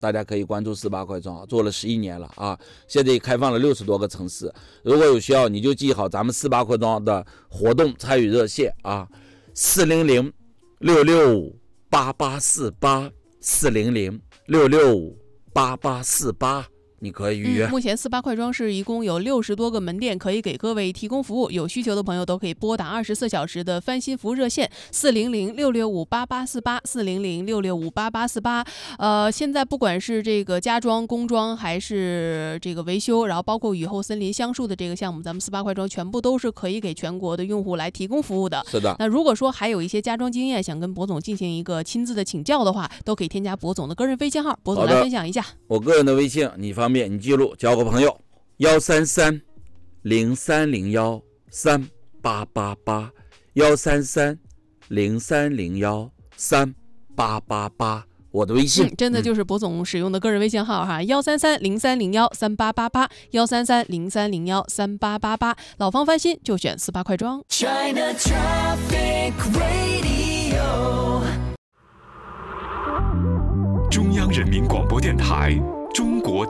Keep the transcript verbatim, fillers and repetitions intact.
大家可以关注四八快装，做了十一年了啊，现在开放了六十多个城市。如果有需要，你就记好咱们四八快装的活动参与热线啊，四零零六六五八八四八，四零零六六五八八四八。你可以预约、 嗯、目前四八快装是一共有六十多个门店可以给各位提供服务，有需求的朋友都可以拨打二十四小时的翻新服务热线四零零六六五八八四八，四零零六六五八八四八。呃，现在不管是这个家装、工装还是这个维修，然后包括雨后森林橡树的这个项目，咱们四八快装全部都是可以给全国的用户来提供服务的。 是的。 那如果说还有一些家装经验想跟博总进行一个亲自的请教的话，都可以添加博总的个人微信号，博总来分享一下。 我个人的微信你方便你记录，交个朋友幺三三零三零幺三八八八，幺三三零三零幺三八八八，我的微信、 嗯、真的就是博总使用的个人微信号哈，幺三三零三零幺三八八八，幺三三零三零幺三八八八。老方翻新就选四八快装。China Traffic Radio， 中央人民广播电台中国